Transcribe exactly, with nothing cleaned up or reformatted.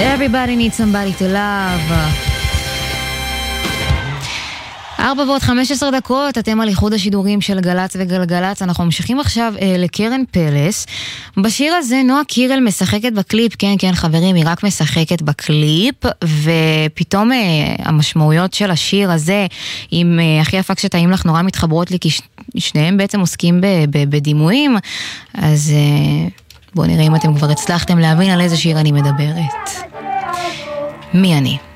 Everybody needs somebody to love. ארבע ועוד חמש עשרה דקות, אתם על איחוד השידורים של גלץ וגלגלץ. אנחנו ממשיכים עכשיו אה, לקרן פלס. בשיר הזה נועה קירל משחקת בקליפ, כן כן חברים, היא רק משחקת בקליפ, ופתאום אה, המשמעויות של השיר הזה עם אה, הכי יפה כשטעים לך נורא מתחברות לי, כי ש... שניהם בעצם עוסקים ב... ב... בדימויים. אז אה, בואו נראה אם אתם כבר הצלחתם להבין על איזה שיר אני מדברת. מי אני?